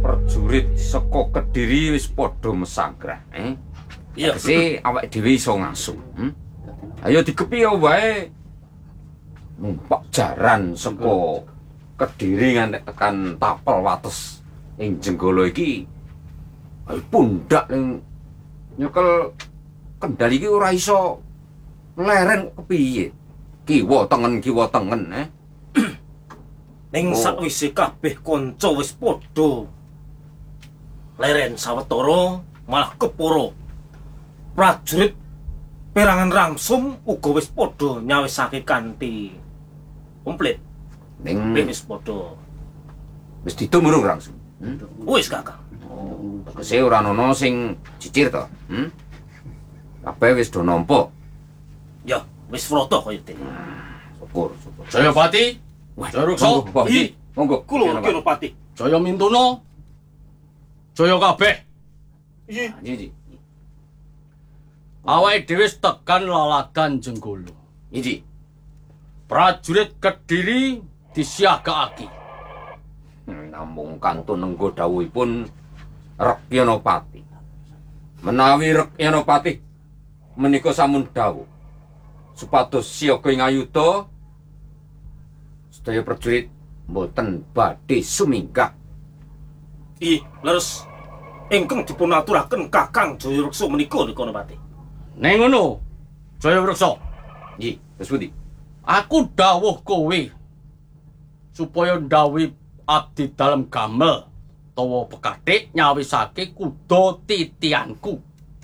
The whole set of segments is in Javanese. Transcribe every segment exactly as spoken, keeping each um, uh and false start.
prajurit saka Kediri wis padha mesagrah, eh. Iya, sih awake dhewe iso ngaso. Hmm? Ayo dikepiye wae. Numpak jaran saka Kediri nganti tekan Tapel wates ing Jenggala iki. Ayo pundak ning nyekel Kendal iki ora iso leren kepiye. Kiwa tengen kiwa tengen, eh. Ning oh. Sakwise kabeh kanca wis padha leren sawetara malah keporo. Prajurit perangan Ramsum uga wis padha nyawisake kanthi komplit. Ning wis padha wis ditumurung Ramsum. Hmm? Wis Kakang. Oh, tegese ora ana sing cicir to. Hmm? Kabeh wis do nampa. Ya, wis frata kaya dene. Syukur, syukur. Jayapati. Jaya Ruksa, Ih, monggo. Kula Kinopati. Jaya Mintuna. Jaya kabeh. Iya. Iki. Awake dhewe tekan lalagan Jenggala. Iki. Prajurit Kediri disiagakake. Namung kantun nenggo dawuhipun Rekyanapati. Menawi Rekyanapati menika samun dawuh supados siaga ing ayuda sedaya prajurit mboten badhe sumingkah. Ih, leres ingkang dipunaturaken Kakang Jayaruksa menika Kinopati. Ning ngono, Jayaruksa. Nggih, wis pundi? Aku dawuh kowe supaya ndhawuhi abdi dalem gamel tawa pekathik nyawisake kuda titianku.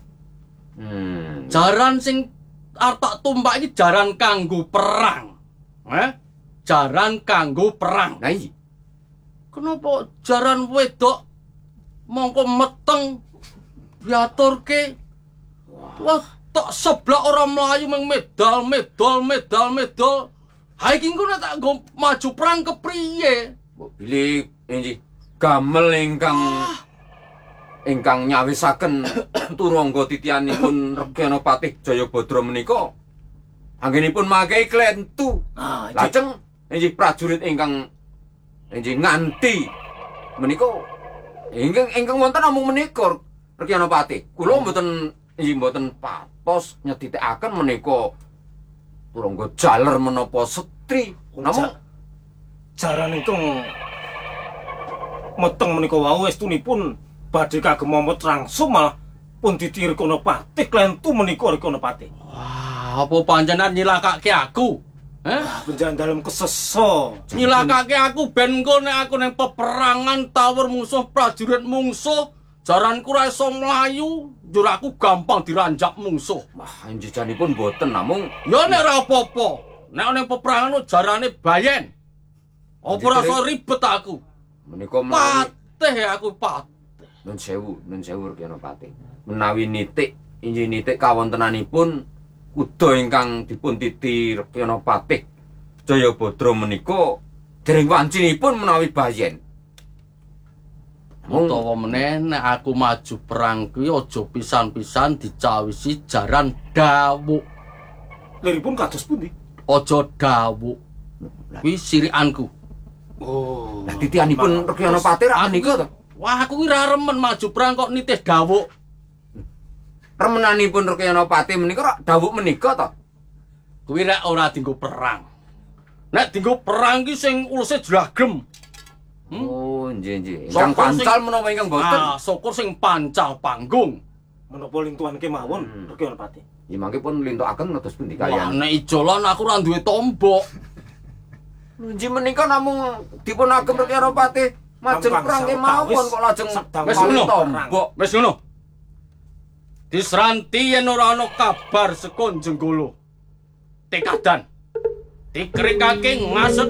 Hmm. Jaran sing arep tak tumpak iki jaran kanggo perang. Eh? Jaran kanggo perang. Nah iki. Kenapa jaran wedok mongko meteng diaturke? Wah, tak seblak ora mlayu meng medal, medal, medal, medal. Ha iki engko tak nggo maju perang kepriye? Mbok bilih nggih gamel ingkang ingkang nyawisaken turangga titianipun Rekyanapati Jayabadra menika anggenipun makai klentu. Ah, lajeng nggih prajurit ingkang nggih nganti menika ingkang ingkang wonten namung menika Rekyanapati. Kula mboten nggih mboten patos nyedhithikaken menika turangga jaler menapa setri. Namung jaran ingkang meteng menika wau estunipun badhe kagem momot Ramsum malah pun ditir Kinopati klentu menika Kinopati. Wah, apa panjenengan nyilakake aku? Eh? Panjenengan dalem kesesa. Nyilakake aku ben engko nek aku ning peperangan tawur musuh prajurit mungsuh, jaranku ora iso mlayu, njur aku gampang diranjak musuh. wah njejanipun boten namung Ya nek ora apa-apa, nek ning peperangan jarane bayen. Apa ora iso ribet aku? menika menawi Patih aku patih. nun sewu, nun sewu Rekyanapati. Menawi nitik inggih nitik kawontenanipun kuda ingkang dipun titi Rekyanapati Jayabadra menika dereng wancinipun menawi bayen. Utawa meneh nek aku maju perang kuwi aja pisan-pisan dicawisi jaran dawuk. Liripun kados pundi? Aja dawuk. Kuwi sirikanku. Oh. Lah titianipun Rekyanapati ra menika to. Wah, aku kuwi ra remen maju perang kok nitih dawuk. Remenanipun Rekyanapati menika rak dawuk menika to. Kuwi rek ora dienggo perang. Nek dienggo perang ki sing uluse jlagem. Hmm? Oh, nggih nggih. Ingkang pancal menapa ingkang boten? Ah, syukur sing pancal panggung. Menapa lintuhan kemawon hmm. Rekyanapati. Ya mangke pun lintukaken ngetos pundi Wah, kaliyan. nek ijolan aku ora duwe tombok. Nggih menika namung dipun agem Rekyanapati majeng perang kemawon kok lajeng wis ngono tombok. Wis ngono. Disranti yen ora ana kabar saka Jenggala. Tekadan. Dikrikake ngasut